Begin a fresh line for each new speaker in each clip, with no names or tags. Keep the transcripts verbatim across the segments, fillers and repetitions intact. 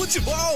futebol.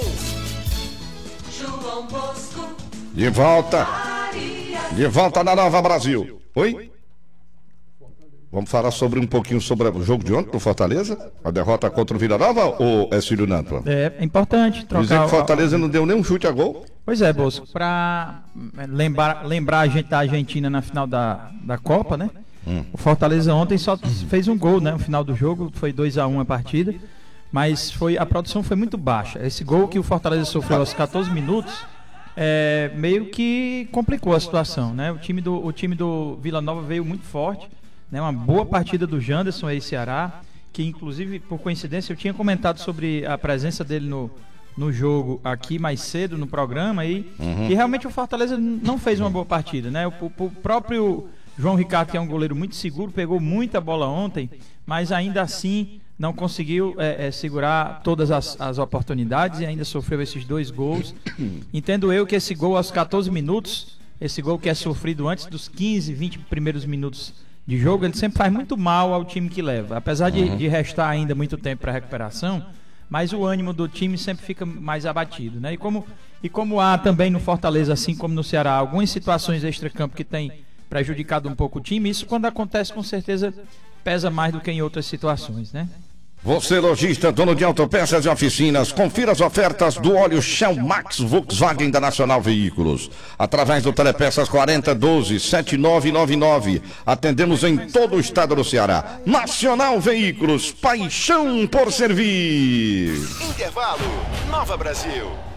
João Bosco.
De volta. De volta na Nova Brasil. Oi? Vamos falar sobre um pouquinho sobre o jogo de ontem do Fortaleza? A derrota contra o Vila Nova ou é Cílio Nantua?
É, é importante trocar...
Dizer que o Fortaleza não deu nenhum chute a gol.
Pois é, Bosco, para lembrar, lembrar a gente da Argentina na final da, da Copa, né? Hum. O Fortaleza ontem só fez um gol, né? No final do jogo foi dois a um a partida, mas foi, a produção foi muito baixa. Esse gol que o Fortaleza sofreu aos catorze minutos é, meio que complicou a situação, né? O time do, o time do Vila Nova veio muito forte, né? Uma boa partida do Janderson aí, Ceará, que inclusive, por coincidência, eu tinha comentado sobre a presença dele no, no jogo aqui mais cedo no programa aí, uhum. E realmente o Fortaleza não fez uma boa partida, né? O, o, o próprio João Ricardo, que é um goleiro muito seguro, pegou muita bola ontem, mas ainda assim não conseguiu é, é, segurar todas as, as oportunidades e ainda sofreu esses dois gols. Entendo eu que esse gol aos catorze minutos, esse gol que é sofrido antes dos quinze, vinte primeiros minutos de jogo, ele sempre faz muito mal ao time que leva, apesar de, uhum. de restar ainda muito tempo para recuperação, mas o ânimo do time sempre fica mais abatido, né? E como, e como há também no Fortaleza, assim como no Ceará, algumas situações extra-campo que tem prejudicado um pouco o time, isso quando acontece com certeza pesa mais do que em outras situações, né?
Você, lojista, dono de autopeças e oficinas, confira as ofertas do óleo Shell Max Volkswagen da Nacional Veículos. Através do Telepeças quarenta doze setenta e nove noventa e nove. Atendemos em todo o estado do Ceará. Nacional Veículos, paixão por servir.
Intervalo, Nova Brasil.